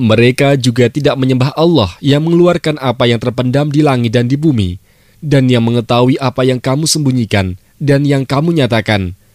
Mereka juga tidak menyembah Allah yang mengeluarkan apa yang terpendam di langit dan di bumi, dan yang mengetahui apa yang kamu sembunyikan dan yang kamu nyatakan,